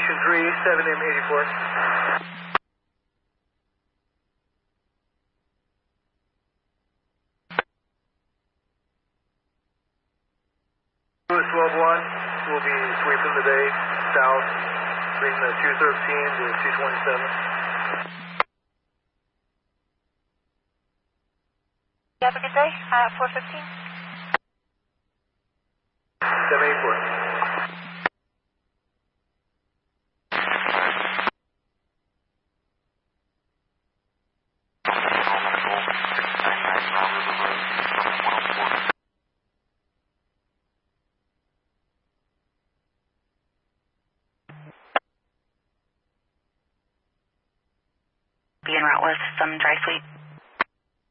Station 3, 7M84. Louis 12-1 will be sweeping the bay south between the 213 to 227. You have a good day. 415. 784. Be en route with some dry sweep.